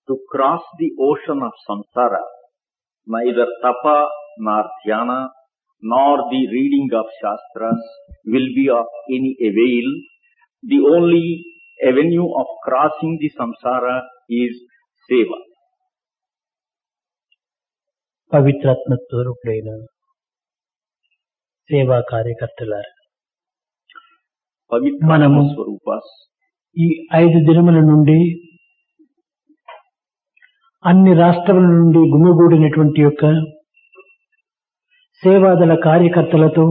to cross the ocean of samsara, neither tapa nor dhyana nor the reading of shastras will be of any avail. The only avenue of crossing the samsara is seva. పవిత్రాత్మ స్వరూపుడైన సేవా కార్యకర్తలారా, మనము Pavitra Swarupas. ఈ 5 దినముల నుండి అన్ని రాష్ట్రముల నుండి గుమిగూడినటువంటి యొక్క సేవాదళ కార్యకర్తలతో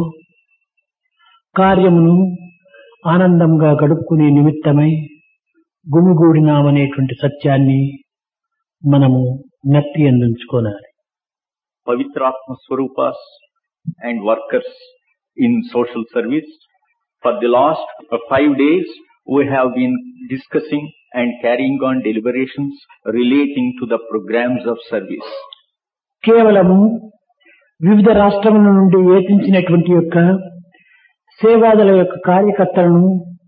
కార్యమును ఆనందంగా గడుపుకునే నిమిత్తమై గుమిగూడినామనేటువంటి సత్యాన్ని మనము జ్ఞప్తి అందించుకోవాలి. Pavitratma Swarupas and workers in social service. For the last 5 days, we have been discussing and carrying on deliberations relating to the programs of service. కేవలము వివిధ రాష్ట్రముల నుండి వేధించినటువంటి యొక్క సేవాదళ యొక్క కార్యకర్తలను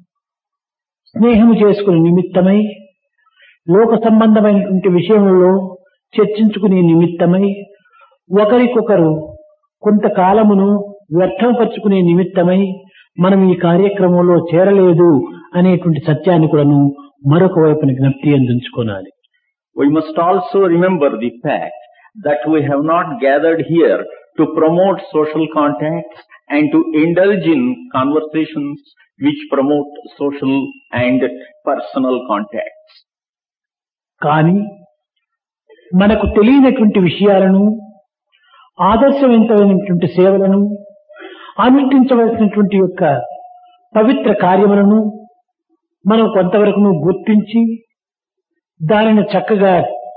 స్నేహము చేసుకునే నిమిత్తమై, లోక సంబంధమైనటువంటి విషయంలో చర్చించుకునే నిమిత్తమై, ఒకరికొకరు కొంతకాలమును వ్యర్థపరుచుకునే నిమిత్తమై మనం ఈ కార్యక్రమంలో చేరలేదు అనేటువంటి సత్యాన్ని కూడాను మరొక వైపున జ్ఞప్తి అందించుకోవాలి. We must also remember the fact that we have not gathered here to promote social contacts and to indulge in conversations which promote social and personal contacts. కానీ మనకు తెలియనటువంటి విషయాలను, ఆదర్శవంతమైనటువంటి సేవలను, అనుష్ఠించవలసినటువంటి యొక్క పవిత్ర కార్యములను మనం కొంతవరకు గుర్తించి దానిని చక్కగా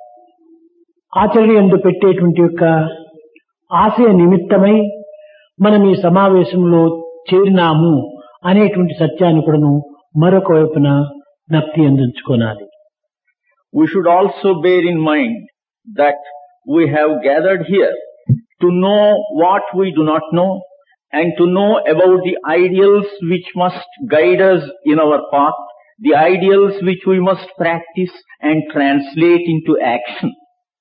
ఆచరణయందు పెట్టేటువంటి యొక్క ఆశయ నిమిత్తమై మనం ఈ సమావేశంలో చేరినాము అనేటువంటి సత్యాన్ని కూడాను మరొక వైపున జ్ఞప్తి అందించుకోవాలి. We should also bear in mind that we have gathered here to know what we do not know and to know about the ideals which must guide us in our path, the ideals which we must practice and translate into action.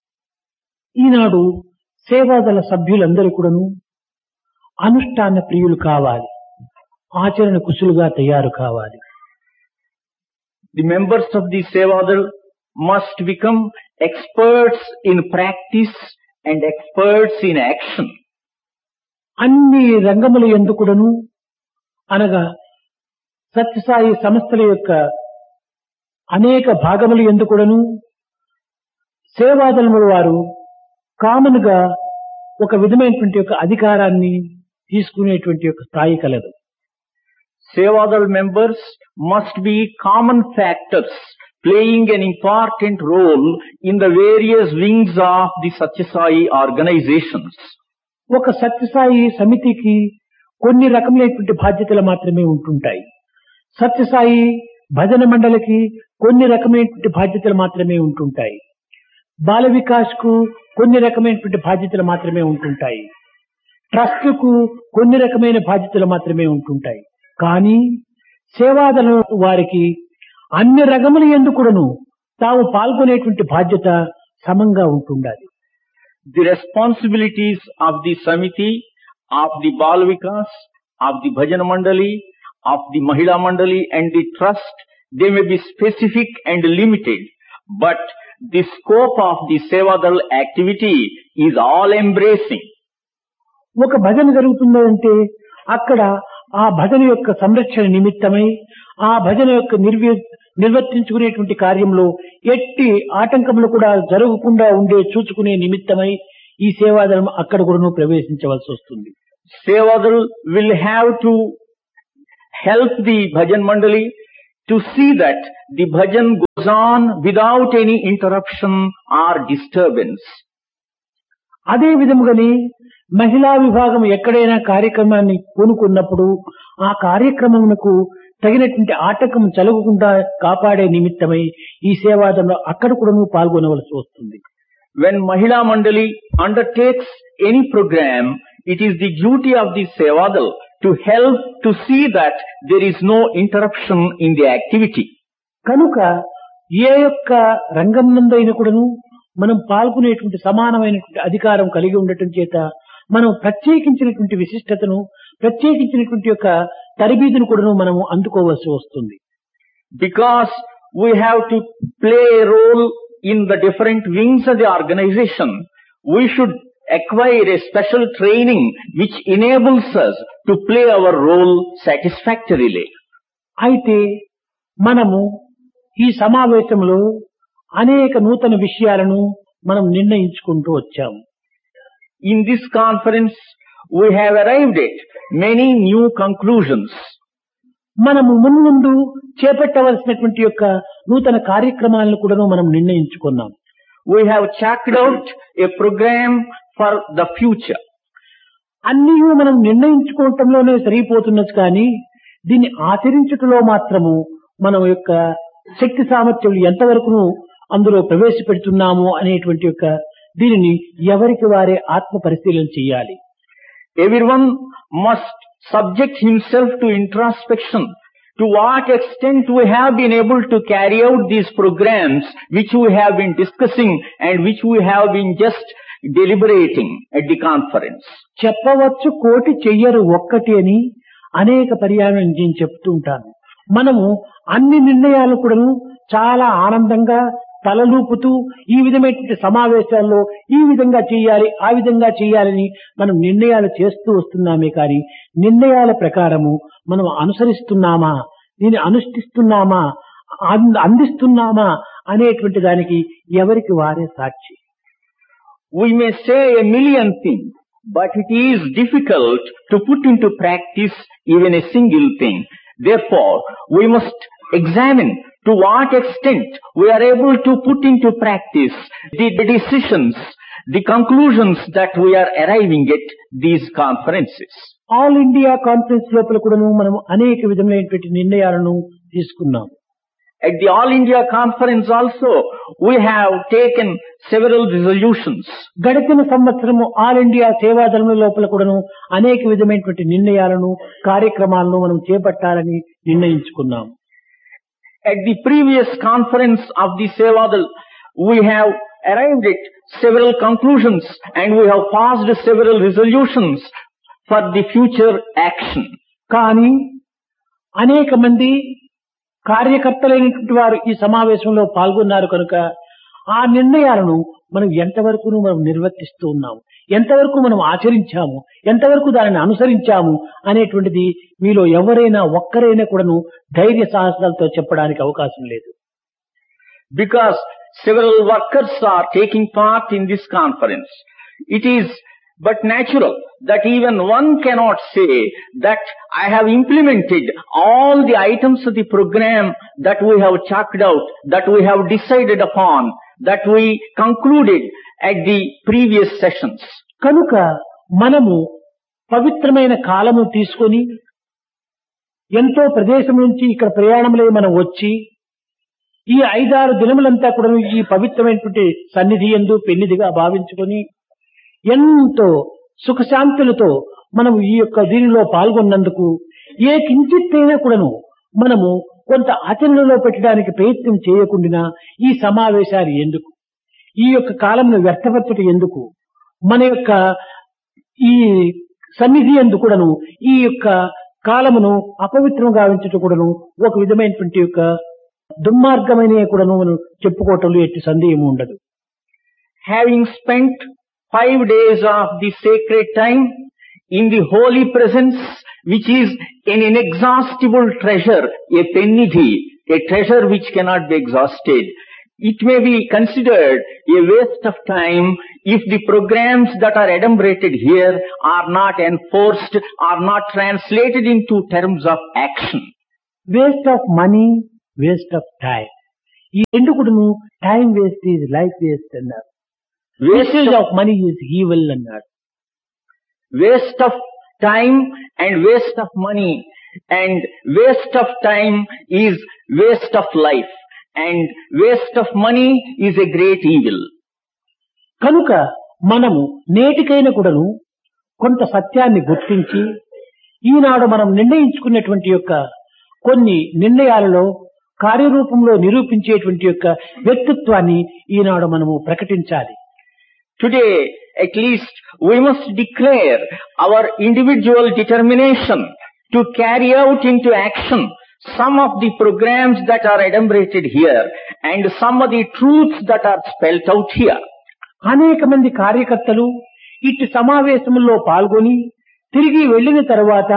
ఈనాడు సేవాదళ సభ్యులందరూ కూడాను అనుష్ఠాన ప్రియులు కావాలి, ఆచరణ కుశలుగా తయారు కావాలి. The members of the Sevadal must become experts in practice and experts in action. అన్ని రంగముల యందు కూడాను, అనగా సత్యసాయి సంస్థల యొక్క అనేక భాగముల యందు కూడాను సేవాదళముల వారు కామన్ గా ఒక విధమైనటువంటి యొక్క అధికారాన్ని తీసుకునేటువంటి యొక్క స్థాయి కలదు. Sevadal members must be common factors playing an important role in the various wings of the Satyasai organizations. ఒక సత్యసాయి సమితికి కొన్ని రకములైనటువంటి బాధ్యతలు మాత్రమే ఉంటుంటాయి. సత్యసాయి భజన మండలికి కొన్ని రకమైనటువంటి బాధ్యతలు మాత్రమే ఉంటుంటాయి. బాల వికాస్ కు కొన్ని రకమైనటువంటి బాధ్యతలు మాత్రమే ఉంటుంటాయి. ట్రస్ట్ కు కొన్ని రకమైన బాధ్యతలు మాత్రమే ఉంటుంటాయి. కానీ సేవాదళ వారికి అన్ని రకముల యందు కూడాను తాము పాల్గొనేటువంటి బాధ్యత సమంగా ఉంటుండాలి. The responsibilities of the Samiti, of the Bal Vikas, of the Bhajan Mandali, of the Mahila Mandali and the Trust, they may be specific and limited, but the scope of the Sevadal activity is all embracing. ఒక భజన జరుగుతుందంటే అక్కడ ఆ భజన యొక్క సంరక్షణ నిమిత్తమై, ఆ భజన యొక్క నిర్వర్తించుకునేటువంటి కార్యంలో ఎట్టి ఆటంకములు కూడా జరగకుండా ఉండే చూసుకునే నిమిత్తమై ఈ సేవాదళం అక్కడ కూడా ప్రవేశించవలసి వస్తుంది. Sevadal will have to help the Bhajan Mandali to see that the bhajan goes on without any interruption or disturbance. అదే విధముగానే మహిళా విభాగం ఎక్కడైనా కార్యక్రమాన్ని పూనుకున్నప్పుడు ఆ కార్యక్రమమునకు తగినటువంటి ఆటంకం జరగకుండా కాపాడే నిమిత్తమై ఈ సేవాదళంలో అక్కడ కూడా పాల్గొనవలసి వస్తుంది. When Mahila Mandali undertakes any program, it is the duty of the Sevadal to help to see that there is no interruption in the activity. కనుక ఏ యొక్క రంగం నందైనా కూడాను మనం పాల్గొనేటువంటి సమానమైనటువంటి అధికారం కలిగి ఉండటం చేత మనం ప్రత్యేకించినటువంటి విశిష్టతను, ప్రత్యేకించినటువంటి యొక్క తరబీదును కూడాను మనము అందుకోవాల్సి వస్తుంది. Because we have to play a role in the different wings of the organization, we should acquire a special training which enables us to play our role satisfactorily. అయితే మనము ఈ సమావేశంలో అనేక నూతన విషయాలను మనం నిర్ణయించుకుంటూ వచ్చాము. In this conference, we have arrived at many new conclusions. మనము మున్ముందు చేపట్టవలసినటువంటి యొక్క నూతన కార్యక్రమాలను కూడా మనం నిర్ణయించుకున్నాం. We have chalked out a program for the future. అన్నీ మనం నిర్ణయించుకోవటంలోనే సరిపోతున్నది కానీ దీన్ని ఆచరించటంలో మాత్రము మనం యొక్క శక్తి సామర్థ్యాలు ఎంతవరకును అందులో ప్రవేశపెడుతున్నాము అనేటువంటి యొక్క దీనిని ఎవరికి వారే ఆత్మ పరిశీలన చేయాలి. Everyone must subject himself to introspection. To what extent we have been able to carry out these programs which we have been discussing and which we have been just deliberating at the conference. చెప్పవచ్చు కోటి చెయ్యరు ఒక్కటి అని అనేక పర్యాయం నేను చెప్తూ ఉంటాను. మనము అన్ని నిర్ణయాలు కూడాను చాలా ఆనందంగా తలలూపుతూ ఈ విధమైనటువంటి సమావేశాల్లో ఈ విధంగా చేయాలి, ఆ విధంగా చేయాలని మనం నిర్ణయాలు చేస్తూ వస్తున్నామే కానీ నిర్ణయాల ప్రకారము మనం అనుసరిస్తున్నామా, దీన్ని అనుష్ఠిస్తున్నామా, అందిస్తున్నామా అనేటువంటి దానికి ఎవరికి వారే సాక్షి. We may say a million things, but it is difficult to put into practice even a single thing. Therefore, we must examine to what extent we are able to put into practice the decisions, the conclusions that we are arriving at these conferences. All India conference లోపల కూడాను మనం అనేక విధమైనటువంటి నిర్ణయాలను తీసుకున్నాం. At the All India Conference also, we have taken several resolutions. గడిచిన సంవత్సరము all India సేవాదళం లోపల కూడాను అనేక విధమైనటువంటి నిర్ణయాలను, కార్యక్రమాలను మనం చేపట్టాలని నిర్ణయించుకున్నాం. At the previous conference of the Sevadal, we have arrived at several conclusions and we have passed several resolutions for the future action. కానీ అనేక మంది కార్యకర్తలైనటువంటి వారు ఈ సమావేశంలో పాల్గొన్నారు కనుక ఆ నిర్ణయాలను మనం ఎంతవరకు మనం నిర్వర్తిస్తూ ఉన్నాము, ఎంతవరకు మనం ఆచరించాము, ఎంతవరకు దానిని అనుసరించాము అనేటువంటిది మీలో ఎవరైనా ఒక్కరైనా కూడాను ధైర్య సాహసాలతో చెప్పడానికి అవకాశం లేదు. Because several workers are taking part in this conference, it is but natural that even one cannot say that I have implemented all the items of the program that we have chalked out, that we have decided upon, that we concluded at the previous sessions. కనుక మనము పవిత్రమైన కాలము తీసుకొని ఎంతో ప్రదేశం నుంచి ఇక్కడ ప్రయాణంలో మనం వచ్చి ఈ 5-6 దినములంతా కూడా ఈ పవిత్రమైనటువంటి సన్నిధి యందు పెన్నిదిగా భావించుకొని ఎంతో సుఖశాంతులతో మనం ఈ యొక్క దీనిలో పాల్గొన్నందుకు ఏ కించిత్తైనా కూడాను మనము కొంత ఆచరణలో పెట్టడానికి ప్రయత్నం చేయకుండా ఈ సమావేశాలు ఎందుకు, ఈ యొక్క కాలంను వ్యర్థపరచడం ఎందుకు, మన యొక్క ఈ సన్నిధి యందు కూడాను ఈ యొక్క కాలమును అపవిత్రం గావించటం కూడాను ఒక విధమైనటువంటి యొక్క దుర్మార్గమైన కూడాను మనం చెప్పుకోవటంలో ఎట్టి సందేహం ఉండదు. Having spent 5 days of the sacred time in the holy presence, which is an inexhaustible treasure, a pennidhi, a treasure which cannot be exhausted, it may be considered a waste of time if the programs that are adumbrated here are not enforced, are not translated into terms of action. Waste of money, waste of time. ఈ రెండు కూడాను time waste is life waste అన్నారు. Wastage of money is evil అన్నాడు. Waste of time and waste of money and waste of time is waste of life and waste of money is a great evil. కనుక మనము నేటికైనా కూడాను కొంత సత్యాన్ని గుర్తించి ఈనాడు మనం నిర్ణయించుకున్నటువంటి యొక్క కొన్ని నిర్ణయాలలో కార్యరూపంలో నిరూపించేటువంటి యొక్క వ్యక్తిత్వాన్ని ఈనాడు మనము ప్రకటించాలి. Today, at least, we must declare our individual determination to carry out into action some of the programs that are enumerated here and some of the truths that are spelt out here. అనేక మంది కార్యకర్తలు ఇట్టి సమావేశంలో పాల్గొని తిరిగి వెళ్లిన తర్వాత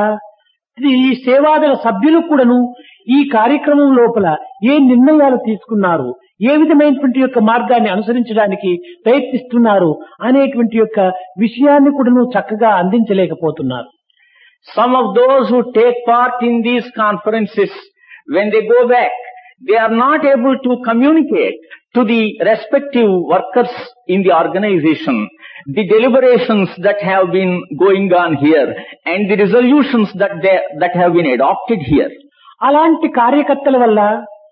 ఈ సేవాదళ సభ్యులు కూడాను ఈ కార్యక్రమం లోపల ఏ నిర్ణయాలు తీసుకున్నారు, ఏ విధమైనటువంటి యొక్క మార్గాన్ని అనుసరించడానికి ప్రయత్నిస్తున్నారు అనేటువంటి యొక్క విషయాన్ని కూడాను చక్కగా అందించలేకపోతున్నారు. Some of those who take part in these conferences, when they go back, they are not able to communicate to the respective workers in the organization the deliberations that have been going on here and the resolutions that have been adopted here. అలాంటి కార్యకర్తల వల్ల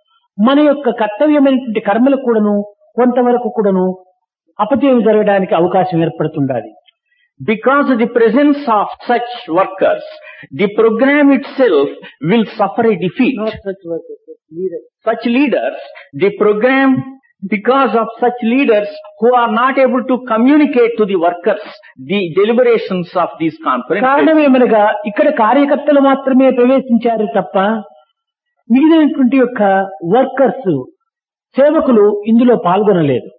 మన యొక్క కర్తవ్యమైనటువంటి కర్మలు కూడాను కొంతవరకు కూడాను అపజయం జరగడానికి అవకాశం ఏర్పడుతుండాలి. Because of the presence of such workers, the program itself will suffer a defeat. Not such workers, leaders. Such leaders, the program, because of such leaders who are not able to communicate to the workers the deliberations of these conferences. కారణమేమనగా ఇక్కడ కార్యకర్తలు మాత్రమే ప్రవేశించారు తప్ప మిగిలినటువంటి యొక్క workers, సేవకులు ఇందులో పాల్గొనలేదు.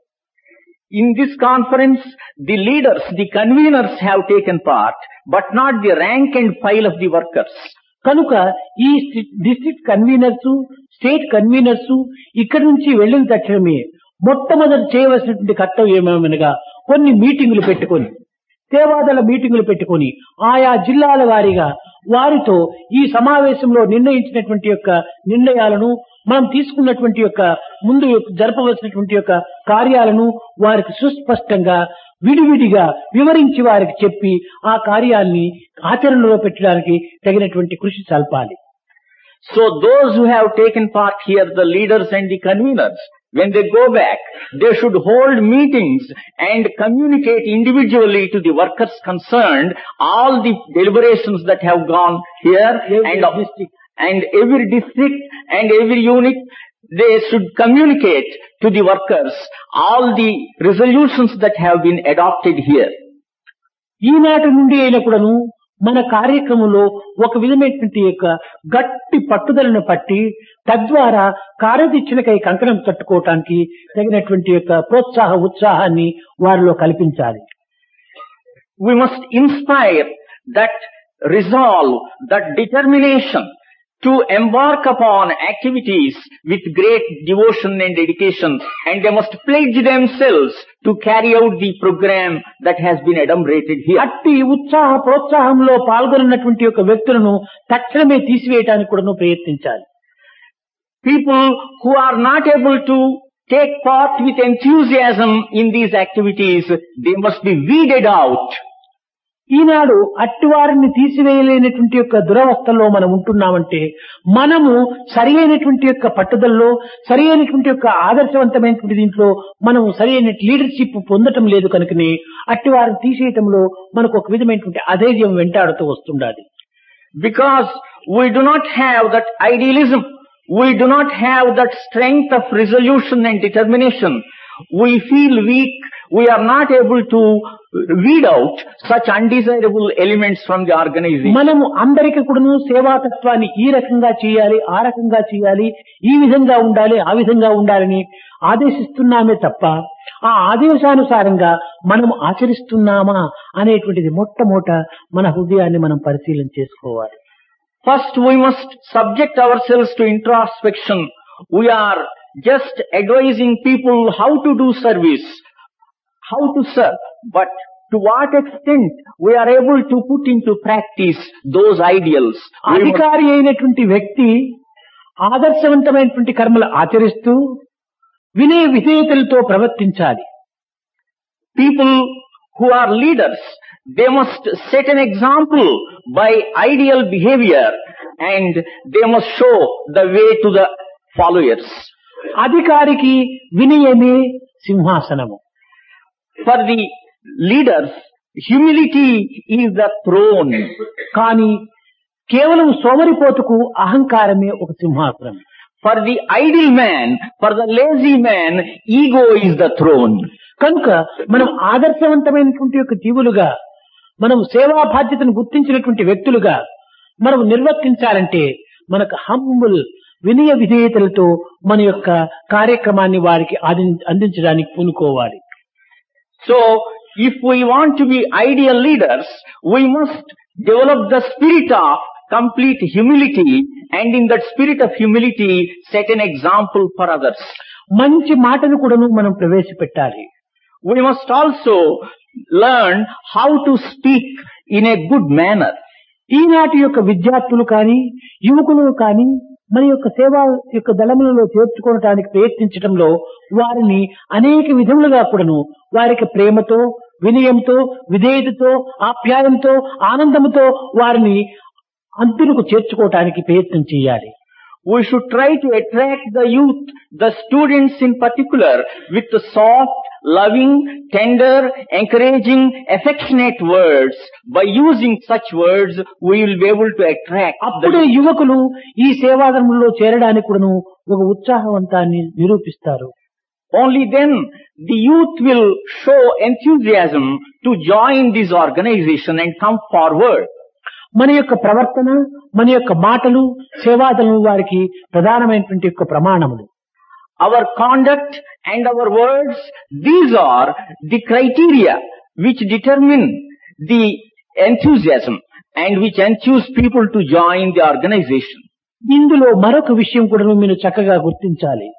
In this conference, the leaders, the conveners have taken part, but not the rank and file of the workers. కనుక ఈ డిస్ట్రిక్ట్ కన్వీనర్స్, స్టేట్ కన్వీనర్స్ ఇక్కడి నుంచి వెళ్లిన తక్షణమే మొట్టమొదటి చేయవలసినటువంటి కర్తవ్యం ఏమనగా కొన్ని మీటింగులు పెట్టుకొని, సేవాదళ మీటింగులు పెట్టుకొని ఆయా జిల్లాల వారీగా వారితో ఈ సమావేశంలో నిర్ణయించినటువంటి యొక్క నిర్ణయాలను, మనం తీసుకున్నటువంటి యొక్క ముందు జరపవలసినటువంటి యొక్క కార్యాలను వారికి సుస్పష్టంగా విడివిడిగా వివరించి వారికి చెప్పి ఆ కార్యాన్ని ఆచరణలో పెట్టడానికి తగినటువంటి కృషి సల్పాలి. So those who have taken part here, the leaders and the conveners, when they go back, they should hold meetings and communicate individually to the workers concerned all the deliberations that have gone here and every district and every unit. They should communicate to the workers all the resolutions that have been adopted here. ఈనాటి నుండి అయినప్పుడను మన కార్యక్రమంలో ఒక విధమైనటువంటి యొక్క గట్టి పట్టుదలను పట్టి తద్వారా కార్యదీక్షణకై కంకణం కట్టుకోవటానికి తగినటువంటి యొక్క ప్రోత్సాహ ఉత్సాహాన్ని వారిలో కల్పించాలి. We must inspire that resolve, that determination to embark upon activities with great devotion and dedication, and they must pledge themselves to carry out the program that has been enumerated here. అట్టి ఉత్సాహ ప్రోత్సాహంలో పాల్గొన్నటువంటి యొక్క వ్యక్తులను తక్షణమే తీసివేయడానికి కూడా ప్రయత్నించాలి. People who are not able to take part with enthusiasm in these activities, they must be weeded out. ఈనాడు అట్టివారిని తీసివేయలేనటువంటి యొక్క దురవస్థలో మనం ఉంటున్నామంటే మనము సరి అయినటువంటి యొక్క పట్టుదలలో, సరి అయినటువంటి యొక్క ఆదర్శవంతమైనటువంటి దీంట్లో మనం సరి అయిన లీడర్షిప్ పొందటం లేదు. కనుకనే అట్టివారిని తీసేయటంలో మనకు ఒక విధమైనటువంటి అధైర్యం వెంటాడుతూ వస్తుండాలి. Because we do not have that idealism, we do not have that strength of resolution and determination. We feel weak, we are not able to weed out such undesirable elements from the organization. మనము అందరికీ కూడాను సేవాతత్వాన్ని ఈ రకంగా చేయాలి, ఆ రకంగా చేయాలి, ఈ విధంగా ఉండాలి, ఆ విధంగా ఉండాలని ఆదేశిస్తున్నామే తప్ప ఆ ఆదేశానుసారంగా మనం ఆచరిస్తున్నామా అనేటువంటిది మొట్టమొదట మన హృదయాన్ని మనం పరిశీలన చేసుకోవాలి. First we must subject ourselves to introspection. We are just advising people how to do service, how to serve, but to what extent we are able to put into practice those ideals. అధికారి అయినటువంటి వ్యక్తి ఆదర్శవంతమైనటువంటి కర్మలు ఆచరిస్తూ వినయ విధేయతలతో ప్రవర్తించాలి. People who are leaders, they must set an example by ideal behavior and they must show the way to the followers. అధికారికి వినయమే సింహాసనము. For the leaders, humility is the throne. కానీ కేవలం సోమరిపోతుకు అహంకారమే ఒక సింహాసనం. For the idle man, for the lazy man, ego is the throne. కనుక మనం ఆదర్శవంతమైనటువంటి యొక్క జీవులుగా, మనం సేవా బాధ్యతను గుర్తించినటువంటి వ్యక్తులుగా మనం నిర్వర్తించాలంటే మనకు హంబుల్ వినయ విధేయతలతో మన యొక్క కార్యక్రమాన్ని వారికి అందించడానికి పూనుకోవాలి. So, if we want to be ideal leaders, we must develop the spirit of complete humility, and in that spirit of humility set an example for others. మంచి మాటను కూడాను మనం ప్రవేశపెట్టాలి. We must also learn how to speak in a good manner. ఈనాటి యొక్క విద్యార్థులు కానీ యువకులు కానీ మన యొక్క సేవా యొక్క దళములలో చేర్చుకోవడానికి ప్రయత్నించడంలో వారిని అనేక విధములుగా కూడాను వారికి ప్రేమతో, వినయంతో, విధేయతతో, ఆప్యాయంతో, ఆనందంతో వారిని అంతులకు చేర్చుకోవడానికి ప్రయత్నం చేయాలి. We should try to attract the youth, the students in particular, with the soft, loving, tender, encouraging, affectionate words. By using such words, we will be able to attract. అప్పుడే యువకులు ఈ సేవాదళంలో చేరడానికి కూడాను ఒక ఉత్సాహవంతాన్ని నిరూపిస్తారు. Only then the youth will show enthusiasm to join this organization and come forward. మన యొక్క ప్రవర్తన, మన యొక్క మాటలు సేవాదళం వారికి ప్రధానమైనటువంటి యొక్క ప్రమాణములు. Our conduct and our words, these are the criteria which determine the enthusiasm and which enthuse people to join the organization. ఇందులో మరొక విషయం కూడా మీరు చక్కగా గుర్తించాలి.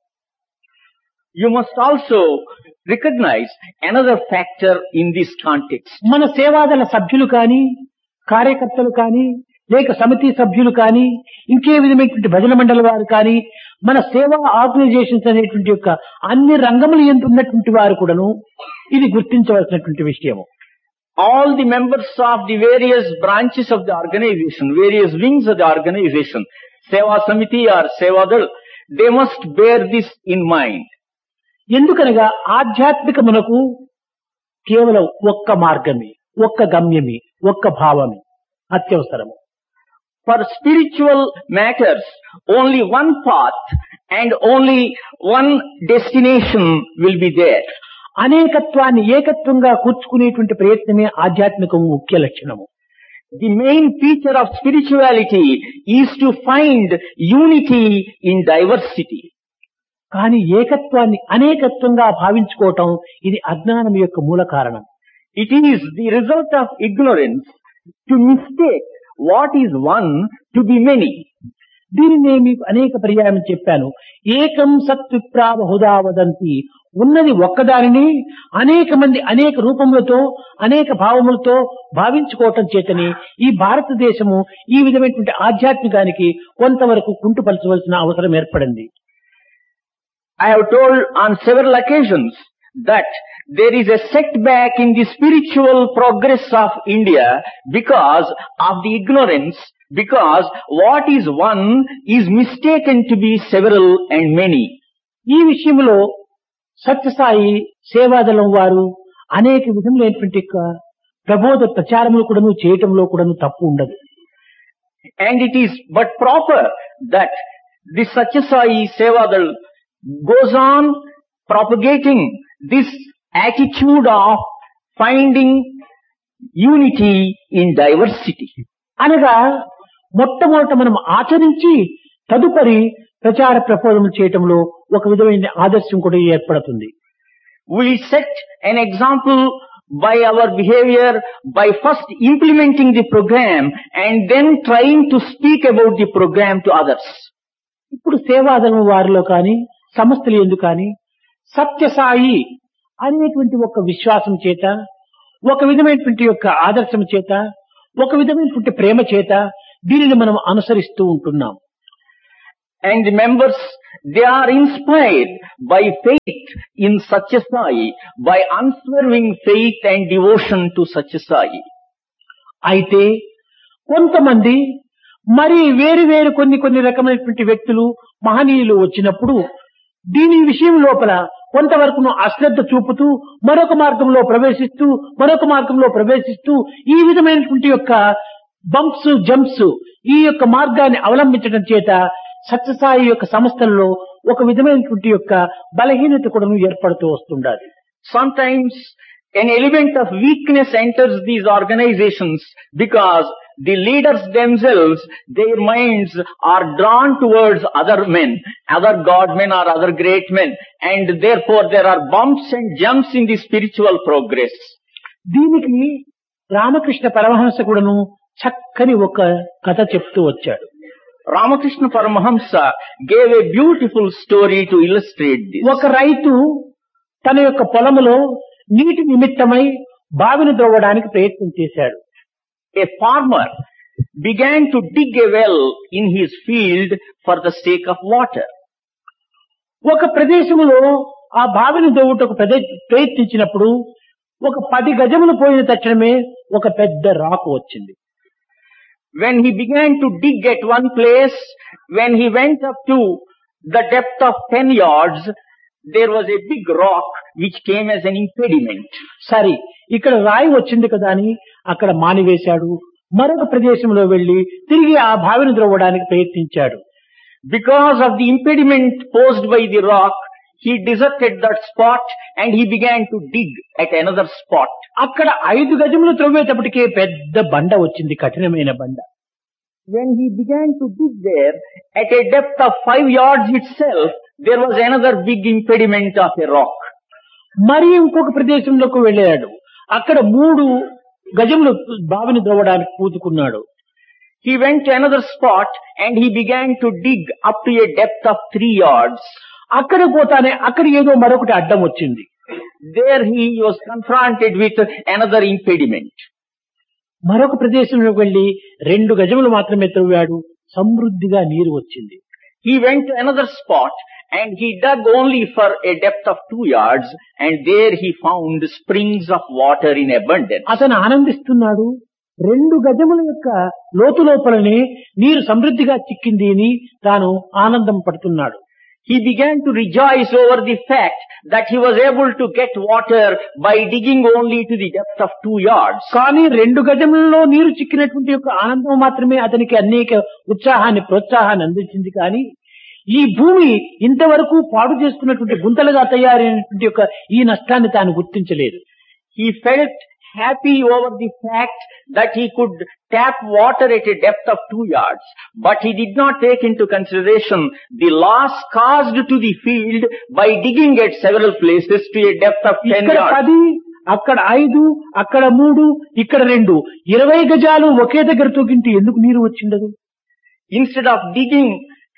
You must also recognize another factor in this context. మన సేవాదళ సభ్యులు కానీ, కార్యకర్తలు కానీ, లేక సమితి సభ్యులు కానీ, ఇంకే విధమైనటువంటి భజన మండలి వారు కానీ, మన సేవా ఆర్గనైజేషన్స్ అనేటువంటి యొక్క అన్ని రంగములు ఎందు ఉన్నటువంటి వారు కూడాను ఇది గుర్తించవలసినటువంటి విషయము. All the members of the various branches of the organization, various wings of the organization, Seva Samiti or Sevadal, they must bear this in mind. ఎందుకనగా ఆధ్యాత్మికమునకు కేవలం ఒక్క మార్గమే, ఒక్క గమ్యమే, ఒక్క భావమే అత్యవసరము. For spiritual matters, only one path and only one destination will be there. అనేకత్వాన్ని ఏకత్వంగా కూర్చుకునేటువంటి ప్రయత్నమే ఆధ్యాత్మికము ముఖ్య లక్షణము. The main feature of spirituality is to find unity in diversity. కానీ ఏకత్వాన్ని అనేకత్వంగా భావించుకోవటం ఇది అజ్ఞానం యొక్క మూల కారణం. It is the result of ignorance to mistake what is one to be many. దీనినే మీకు అనేక పర్యాయం చెప్పాను. ఏకం సత్ విప్రా బహుదా వదంతి. ఉన్నది ఒక్కదానిని అనేక మంది అనేక రూపములతో, అనేక భావములతో భావించుకోవటం చేతని ఈ భారతదేశము ఈ విధమైనటువంటి ఆధ్యాత్మికానికి కొంతవరకు కుంటుపరచవలసిన అవసరం ఏర్పడింది. I have told on several occasions that there is a setback in the spiritual progress of India because of the ignorance, because what is one is mistaken to be several and many. ఈ విషయంలో సత్యసాయి సేవాదళం వారు అనేక విధములైనటువంటి ప్రబోధ ప్రచారములు కూడాను చేయటంలో కూడాను తప్పు ఉండదు. And it is but proper that the Satyasai Sevadal goes on propagating this attitude of finding unity in diversity. అనగా మొట్టమొదట మనం ఆచరించి తదుపరి ప్రచార ప్రబోధనలు చేయటంలో ఒక విధమైన ఆదర్శం కూడా ఏర్పడుతుంది. We set an example by our behavior, by first implementing the program and then trying to speak about the program to others. ఇప్పుడు సేవాదళం వారిలో కానీ సంస్థలు ఎందుకు కానీ సత్యసాయి అనేటువంటి ఒక విశ్వాసం చేత, ఒక విధమైనటువంటి యొక్క ఆదర్శం చేత, ఒక విధమైనటువంటి ప్రేమ చేత దీనిని మనం అనుసరిస్తూ ఉంటున్నాం. And the members, they are inspired by faith in Satyasai, by unswerving faith and devotion to Satyasai. అయితే కొంతమంది మరి వేరు వేరు కొన్ని రకమైనటువంటి వ్యక్తులు మహనీయులు వచ్చినప్పుడు దీని విషయం లోపల కొంతవరకు అశ్రద్ధ చూపుతూ మరొక మార్గంలో ప్రవేశిస్తూ ఈ విధమైనటువంటి యొక్క బంప్స్ జంప్స్ ఈ యొక్క మార్గాన్ని అవలంబించడం చేత సత్యసాయి యొక్క సంస్థల్లో ఒక విధమైనటువంటి యొక్క బలహీనత కూడా ఏర్పడుతూ వస్తుండాలి. Sometimes an element of weakness enters these organizations because the leaders themselves, their minds are drawn towards other men, other god men or other great men, and therefore there are bumps and jumps in the spiritual progress. దీనికి రామకృష్ణ పరమహంస కూడాను చక్కని ఒక కథ చెప్తూ వచ్చాడు. Ramakrishna Paramahamsa gave a beautiful story to illustrate this. ఒక రైతు తన యొక్క పొలములో నీటి నిమిత్తమై బావిని త్రవ్వడానికి ప్రయత్నం చేశాడు. A farmer began to dig a well in his field for the sake of water. ఒక ప్రదేశంలో ఆ బావిని త్రవ్వుటకు ప్రయత్నించినప్పుడు ఒక 10 గజములు పోయిన తక్షణమే ఒక పెద్ద రాకు వచ్చింది. When he began to dig at one place, when he went up to the depth of 10 yards, there was a big rock which came as an impediment. సరే, ఇక్కడ రాయి వచ్చింది కదా అని అక్కడ మానివేశాడు. మరొక ప్రదేశంలో వెళ్లి తిరిగి ఆ బావిని త్రవ్వడానికి ప్రయత్నించాడు. Because of the impediment posed by the rock, he deserted that spot and he began to dig at another spot. అక్కడ 5 గజములు త్రవ్వేటప్పటికే పెద్ద బండ వచ్చింది, కఠినమైన బండ. When he began to dig there, at a depth of 5 yards itself, there was another big impediment of a rock. మరి ఇంకొక ప్రదేశంలోకి వెళ్ళాడు. అక్కడ 3 గజములు బావిని త్రవ్వడానికి పూతుకున్నాడు. He went to another spot and he began to dig up to a depth of 3 yards. అక్కడ పోతానే అక్కడ ఏదో మరొకటి అడ్డం వచ్చింది. There he was confronted with another impediment. మరొక ప్రదేశంలోకి వెళ్లి 2 గజములు మాత్రమే త్రవ్వాడు. సమృద్ధిగా నీరు వచ్చింది. He went to another spot and he dug only for a depth of 2 yards and there he found springs of water in abundance. అతను ఆనందిస్తున్నాడు. 2 గజముల యొక్క లోతు లోపలనే నీరు సమృద్ధిగా చిక్కింది అని తాను ఆనందం పడుతున్నాడు. He began to rejoice over the fact that he was able to get water by digging only to the depth of 2 yards. కానీ 2 గజములలో నీరు చిక్కినటువంటి యొక్క ఆనందం మాత్రమే అతనికి అనేక ఉత్సాహాన్ని ప్రోత్సాహాన్ని అందించింది. కానీ ఈ భూమి ఇంతవరకు పాడు చేసుకున్నటువంటి గుంతలుగా తయారైనటువంటి యొక్క ఈ నష్టాన్ని తాను గుర్తించలేదు. He felt happy over the fact that he could tap water at a depth of 2 yards, but he did not take into consideration the loss caused to the field by digging at several places to a depth of 10 ఇక్కడ yards. 10, అక్కడ 5, అక్కడ 3, ఇక్కడ 2, 20 గజాలు ఒకే దగ్గర తోగింటే ఎందుకు నీరు వచ్చిండదు? Instead of digging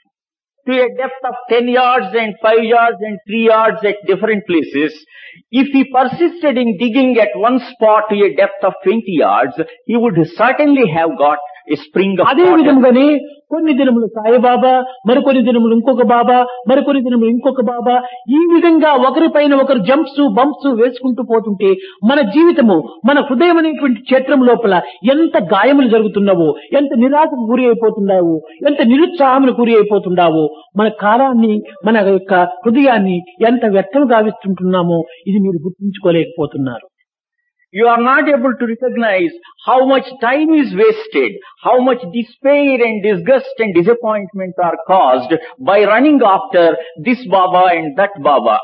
to a depth of 10 yards and 5 yards and 3 yards at different places, if he persisted in digging at one spot to a depth of 20 yards, he would certainly have got a spring of అదే water. విధంగానే కొన్ని దినములు సాయిబాబా, మరికొన్ని దినములు ఇంకొక బాబా, మరికొన్ని దినములు ఇంకొక బాబా, ఈ విధంగా ఒకరిపైన ఒకరు జంప్స్ బంప్స్ వేసుకుంటూ పోతుంటే మన జీవితము, మన హృదయం అనేటువంటి క్షేత్రం లోపల ఎంత గాయములు జరుగుతున్నావో, ఎంత నిరాశకు గురి అయిపోతున్నావో, ఎంత నిరుత్సాహములు గురి అయిపోతున్నావో, మన కాలాన్ని, మన యొక్క హృదయాన్ని ఎంత వ్యర్థం గావిస్తుంటున్నామో ఇది మీరు గుర్తించుకోలేకపోతున్నారు. You are not able to recognize how much time is wasted, how much despair and disgust and disappointment are caused by running after this Baba and that Baba.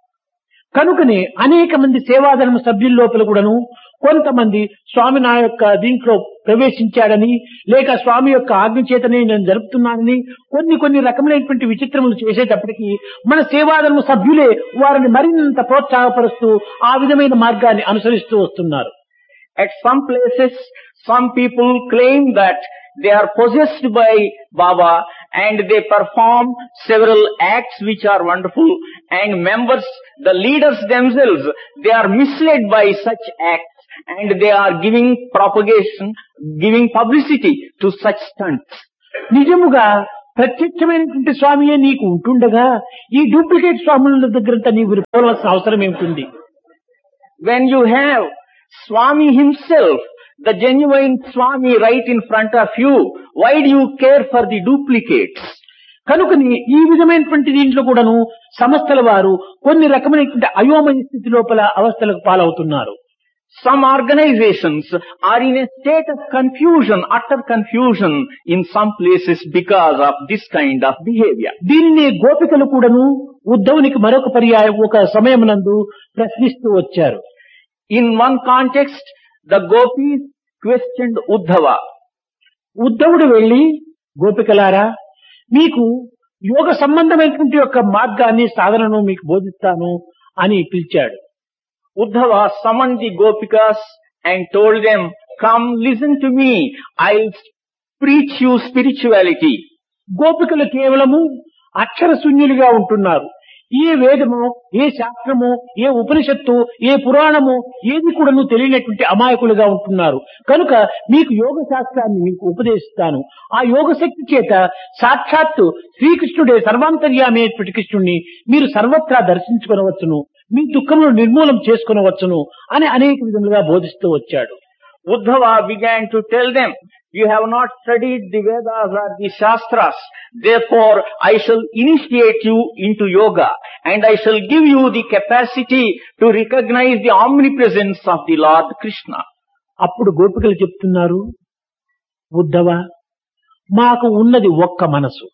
కనుకనే అనేక మంది సేవాదళం సభ్యుల లోపల కూడాను కొంతమంది స్వామి నా యొక్క దీంట్లో ప్రవేశించాడని, లేక స్వామి యొక్క ఆజ్ఞ చేతనే నేను జరుపుతున్నానని కొన్ని రకమైనటువంటి విచిత్రములు చేసేటప్పటికీ మన సేవాదళం సభ్యులే వారిని మరింత ప్రోత్సాహపరుస్తూ ఆ విధమైన మార్గాన్ని అనుసరిస్తూ వస్తున్నారు. At some places, some people claim that they are possessed by Baba and they perform several acts which are wonderful, and members, the leaders themselves, they are misled by such acts and they are giving propagation, giving publicity to such stunts. నిజముగా ప్రత్యక్షమైనటువంటి స్వామియే నీకు ఉంటుండగా ఈ duplicate స్వాముల దగ్గరంతా నీవు పోవాల్సిన అవసరం ఏమిటి? When you have Swami himself, the genuine Swami right in front of you, why do you care for the duplicates? కనుకని ఈ విధమైనటువంటి దీంట్లో కూడాను సంస్థల వారు కొన్ని రకమైనటువంటి అయోమయ స్థితి లోపల అవస్థలకు పాలవుతున్నారు. Some organizations are in a state of confusion, utter confusion in some places because of this kind of behavior. దీనిని గోపికలు కూడాను ఉద్ధవునికి మరొక పర్యాయం ఒక సమయమునందు ప్రశ్నిస్తూ వచ్చారు. In one context, the gopis questioned Uddhava. ఉద్ధవుడు వెళ్లి గోపికలారా మీకు యోగ సంబంధమైనటువంటి యొక్క మార్గాన్ని సాధనను మీకు బోధిస్తాను అని పిలిచాడు. Uddhava summoned the gopikas and told them, come listen to me, I'll preach you spirituality. గోపికలు కేవలము అక్షర శూన్యులుగా ఉంటున్నారు. ఏ వేదమో, ఏ శాస్త్రమో, ఏ ఉపనిషత్తు, ఏ పురాణమో ఏది కూడాను తెలియనటువంటి అమాయకులుగా ఉంటున్నారు. కనుక మీకు యోగ శాస్త్రాన్ని మీకు ఉపదేశిస్తాను. ఆ యోగ శక్తి చేత సాక్షాత్తు శ్రీకృష్ణుడే సర్వాంతర్యామి అయినటువంటి కృష్ణుడిని మీరు సర్వత్రా దర్శించుకొనవచ్చును, మీ దుఃఖమును నిర్మూలం చేసుకొనవచ్చును అని అనేక విధములుగా బోధిస్తూ వచ్చాడు. Uddhava began to tell them, you have not studied the Vedas or the Shastras, therefore I shall initiate you into yoga and I shall give you the capacity to recognize the omnipresence of the Lord Krishna. అప్పుడు గోపికలు చెప్తున్నారు, ఉద్ధవ మాకు ఉన్నది ఒక్క మనసు.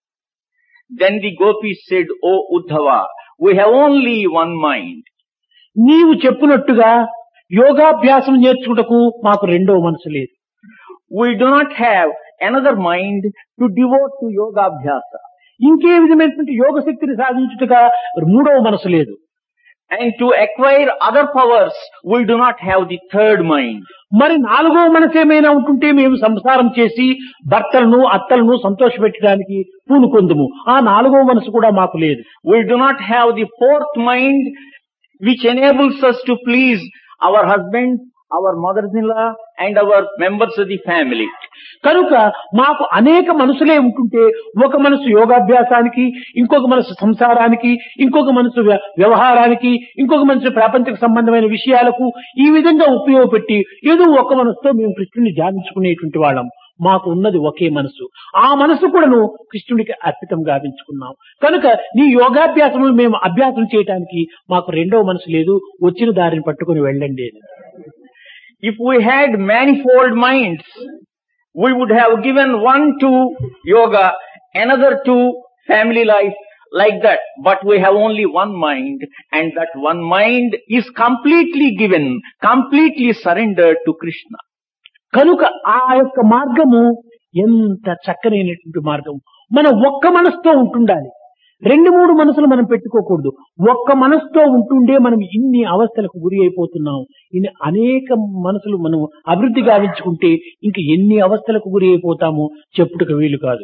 Then the gopis said, O Uddhava, we have only one mind. నీవు చెప్పినట్టుగా యోగాభ్యాసం నేర్చుకుంటకు మాకు రెండవ మనసు లేదు. We do not have another mind to devote to yoga abhyasa. ఇంకే విధమైనటువంటి యోగ శక్తిని సాధించుటగా మూడవ మనసు లేదు. And to acquire other powers, we do not have the third mind. మరి నాలుగవ మనసు ఏమైనా ఉంటుంటే మేము సంసారం చేసి భర్తలను అత్తలను సంతోషపెట్టడానికి పూనుకొందుము. ఆ నాలుగవ మనసు కూడా మాకు లేదు. We do not have the fourth mind which enables us to please our husbands, our mothers-in-law and our members of the family. కనుక మాకు అనేక మనసులే ఉంటుంటే ఒక మనసు యోగాభ్యాసానికి, ఇంకొక మనసు సంసారానికి, ఇంకొక మనసు వ్యవహారానికి, ఇంకొక మనసు ప్రాపంచిక సంబంధమైన విషయాలకు ఈ విధంగా ఉపయోగపెట్టి ఏదో ఒక మనసుతో మేము కృష్ణుని ధ్యానించుకునేటువంటి వాళ్ళం. మాకు ఉన్నది ఒకే మనసు. ఆ మనసు కూడాను కృష్ణుడికి అర్పితం గావించుకున్నాం. కనుక నీ యోగాభ్యాసములు మేము అభ్యాసం చేయడానికి మాకు రెండవ మనసు లేదు, వచ్చిన దారిని పట్టుకుని వెళ్ళండి. If we had manifold minds, we would have given one to yoga, another to family life, like that. But we have only one mind, and that one mind is completely given, completely surrendered to Krishna. కనుక ఆ యొక్క మార్గము ఎంత చక్కనైనటువంటి మార్గం. మనం ఒక్క మనసుతో ఉంటుండాలి. రెండు మూడు మనసులు మనం పెట్టుకోకూడదు. ఒక్క మనసుతో ఉంటుండే మనం ఇన్ని అవస్థలకు గురి అయిపోతున్నాం. ఇన్ని అనేక మనసులు మనం అభివృద్ధి గావించుకుంటే ఇంక ఎన్ని అవస్థలకు గురి అయిపోతామో చెప్పుటకు వీలు కాదు.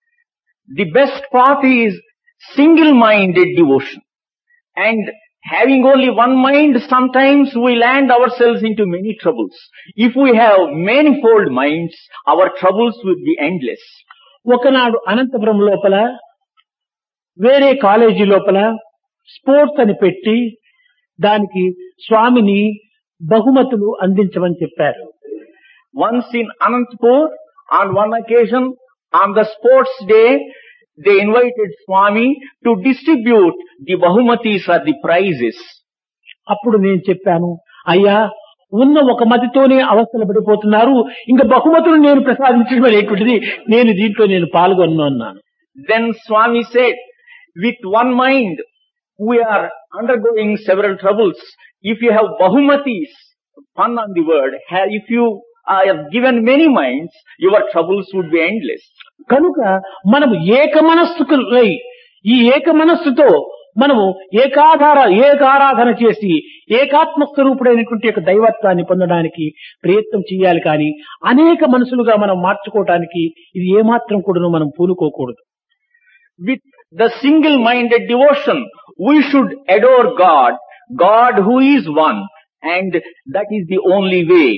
The best path is single-minded devotion. And having only one mind, sometimes we land ourselves into many troubles. If we have manifold minds, our troubles will be endless. ఒకనాడు అనంతపురం లోపల వేరే కాలేజీ లోపల స్పోర్ట్స్ అని పెట్టి దానికి స్వామిని బహుమతులు అందించమని చెప్పారు. Once in Anantapur, on one occasion, on the sports day, they invited Swami to distribute the bahumatis or the prizes. అప్పుడు నేను చెప్పాను, అయ్యా ఉన్న ఒక మతితోనే అవస్థలు పడిపోతున్నారు, ఇంకా బహుమతులు నేను ప్రసాదించడం అనేటువంటిది నేను దీంట్లో నేను పాల్గొన్నాను. Then Swami said, with one mind, we are undergoing several troubles. If you have bahumatis, pun on the word, if you have given many minds, your troubles would be endless. కనుక మనము ఏక మనస్సుకు ఈ ఏక మనస్సుతో మనము ఏకారాధన చేసి ఏకాత్మ స్వరూపుడైనటువంటి యొక్క దైవత్వాన్ని పొందడానికి ప్రయత్నం చేయాలి. కానీ అనేక మనసులుగా మనం మార్చుకోవటానికి ఇది ఏమాత్రం కూడా మనం పూనుకోకూడదు. With the single-minded devotion, we should adore God, God who is one, and that is the only way.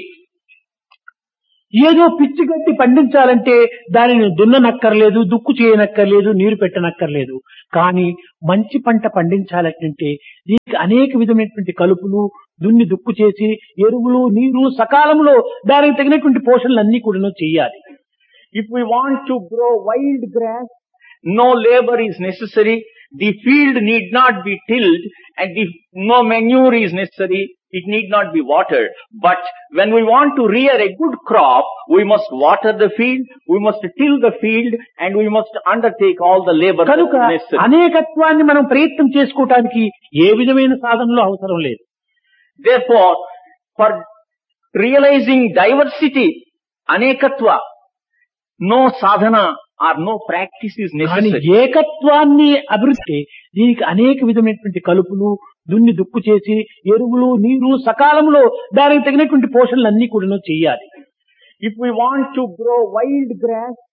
ఏదో పిచ్చి గడ్డి పండించాలంటే దానిని దున్ననక్కర్లేదు, దుక్కు చేయనక్కర్లేదు, నీరు పెట్టనక్కర్లేదు. కానీ మంచి పంట పండించాలంటే దీనికి అనేక విధమైనటువంటి కలుపులు దున్ని దుక్కు చేసి ఎరువులు నీరు సకాలంలో దానికి తగినటువంటి పోషణలన్నీ కూడా చేయాలి. If we want to grow wild grass, no labor is necessary. the field need not be tilled and no manure is necessary. It need not be watered. But when we want to rear a good crop, we must water the field, we must till the field, and we must undertake all the labor కనుక necessary. అనేకత్వాన్ని మనం ప్రయత్నం చేసుకోవటానికి ఏ విధమైన సాధనలు అవసరం లేదు. Therefore, for realizing diversity, anekatva, no sadhana or no practice is కానీ necessary. ఏకత్వాన్ని అభివృద్ధి దీనికి అనేక విధమైనటువంటి కలుపులు దున్ని దుక్కు చేసి ఎరువులు నీరు సకాలంలో దానికి తగినటువంటి పోషణలు అన్ని కూడా చేయాలి. If we want to grow wild grass,